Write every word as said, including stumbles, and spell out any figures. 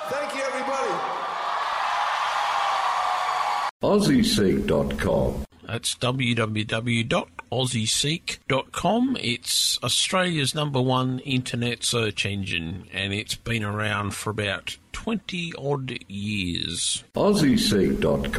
Thank you, everybody. Aussie Seek dot com. That's w w w dot aussie seek dot com. It's Australia's number one internet search engine, and it's been around for about twenty odd years. Aussie Seek dot com.